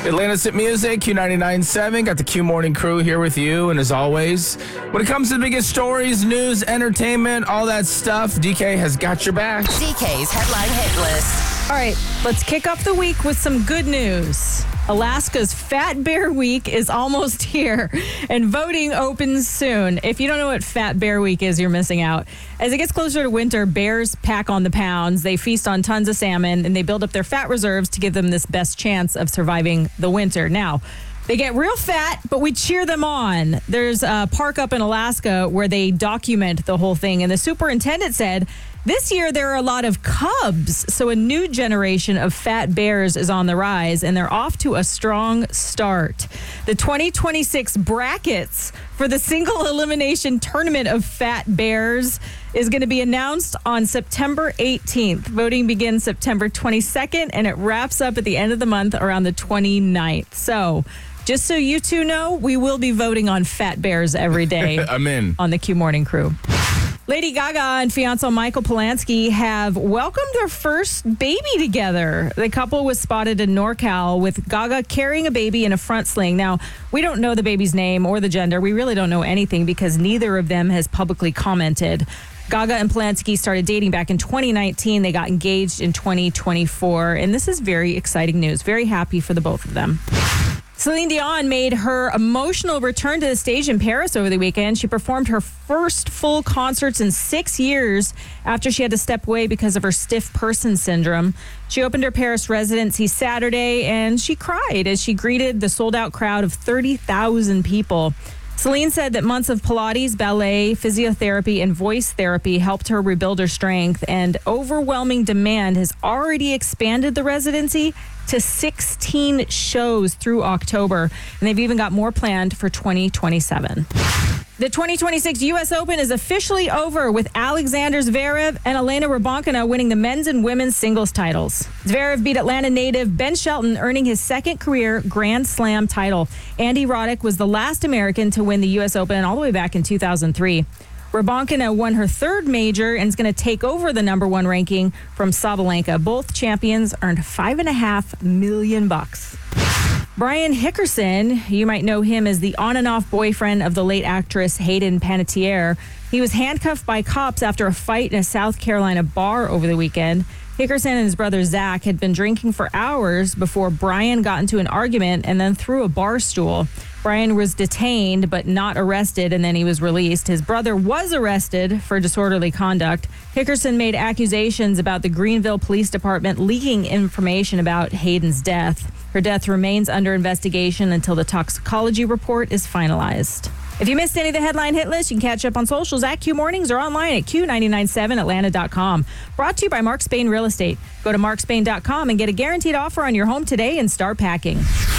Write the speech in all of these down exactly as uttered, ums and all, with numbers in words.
Atlanta's Hit Music, Q ninety-nine point seven. Got the Q Morning Crew here with you. And as always, when it comes to the biggest stories, news, entertainment, all that stuff, D K has got your back. D K's Headline Hit List. All right, let's kick off the week with some good news. Alaska's Fat Bear Week is almost here, and voting opens soon. If you don't know what Fat Bear Week is, you're missing out. As it gets closer to winter, bears pack on the pounds. They feast on tons of salmon, and they build up their fat reserves to give them this best chance of surviving the winter. Now, they get real fat, but we cheer them on. There's a park up in Alaska where they document the whole thing, and the superintendent said, this year, there are a lot of cubs, so a new generation of fat bears is on the rise, and they're off to a strong start. The twenty twenty-six brackets for the single elimination tournament of fat bears is going to be announced on September eighteenth. Voting begins September twenty-second, and it wraps up at the end of the month around the twenty-ninth. So, just so you two know, we will be voting on fat bears every day. I'm in. On the Q Morning Crew. Lady Gaga and fiancé Michael Polanski have welcomed their first baby together. The couple was spotted in NorCal with Gaga carrying a baby in a front sling. Now, we don't know the baby's name or the gender. We really don't know anything because neither of them has publicly commented. Gaga and Polanski started dating back in twenty nineteen. They got engaged in twenty twenty-four. And this is very exciting news. Very happy for the both of them. Celine Dion made her emotional return to the stage in Paris over the weekend. She performed her first full concerts in six years after she had to step away because of her stiff person syndrome. She opened her Paris residency Saturday, and she cried as she greeted the sold-out crowd of thirty thousand people. Celine said that months of Pilates, ballet, physiotherapy, and voice therapy helped her rebuild her strength, and overwhelming demand has already expanded the residency to sixteen shows through October, and they've even got more planned for twenty twenty-seven. The twenty twenty-six U S Open is officially over with Alexander Zverev and Elena Rybakina winning the men's and women's singles titles. Zverev beat Atlanta native Ben Shelton, earning his second career Grand Slam title. Andy Roddick was the last American to win the U S Open all the way back in two thousand three. Rybakina won her third major and is going to take over the number one ranking from Sabalenka. Both champions earned five and a half million bucks. Brian Hickerson, you might know him as the on and off boyfriend of the late actress Hayden Panettiere. He was handcuffed by cops after a fight in a South Carolina bar over the weekend. Hickerson and his brother Zach had been drinking for hours before Brian got into an argument and then threw a bar stool. Brian was detained but not arrested, and then he was released. His brother was arrested for disorderly conduct. Hickerson made accusations about the Greenville Police Department leaking information about Hayden's death. Her death remains under investigation until the toxicology report is finalized. If you missed any of the headline hit list, you can catch up on socials at Q Mornings or online at Q nine nine seven Atlanta dot com. Brought to you by Mark Spain Real Estate. Go to mark spain dot com and get a guaranteed offer on your home today and start packing.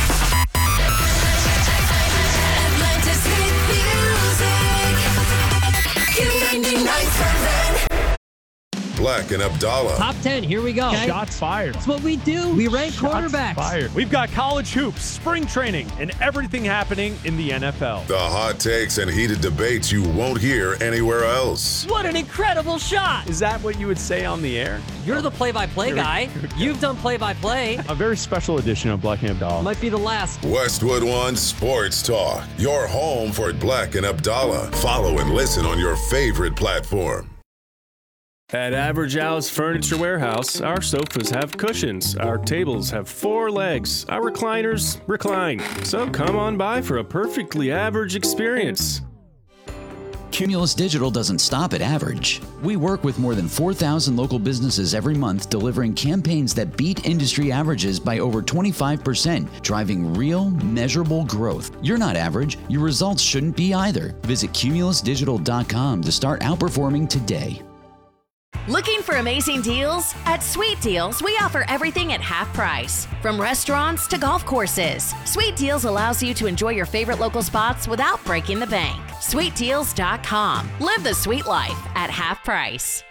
Atlanta's Hit Music. Q ninety-nine point seven. Black and Abdallah. Top ten, here we go. Okay. Shots fired. That's what we do. We rank Shots quarterbacks. fired. We've got college hoops, spring training, and everything happening in the N F L. The hot takes and heated debates you won't hear anywhere else. What an incredible shot. Is that what you would say on the air? You're the play-by-play Here we- guy. here we go. You've done play-by-play. A very special edition of Black and Abdallah. Might be the last. Westwood One Sports Talk. Your home for Black and Abdallah. Follow and listen on your favorite platform. At Average Alice Furniture Warehouse, our sofas have cushions, our tables have four legs, our recliners recline. So come on by for a perfectly average experience. Cumulus Digital doesn't stop at average. We work with more than four thousand local businesses every month, delivering campaigns that beat industry averages by over twenty-five percent, driving real, measurable growth. You're not average. Your results shouldn't be either. Visit cumulus digital dot com to start outperforming today. Looking for amazing deals? At Sweet Deals, we offer everything at half price. From restaurants to golf courses, Sweet Deals allows you to enjoy your favorite local spots without breaking the bank. sweet deals dot com. Live the sweet life at half price.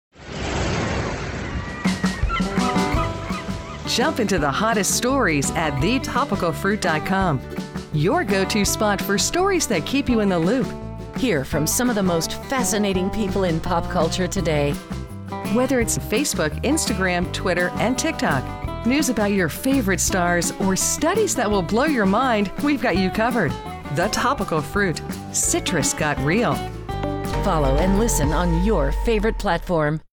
Jump into the hottest stories at the topical fruit dot com. Your go-to spot for stories that keep you in the loop. Hear from some of the most fascinating people in pop culture today. Whether it's Facebook, Instagram, Twitter, and TikTok, news about your favorite stars, or studies that will blow your mind, we've got you covered. The Topical Fruit. Citrus got real. Follow and listen on your favorite platform.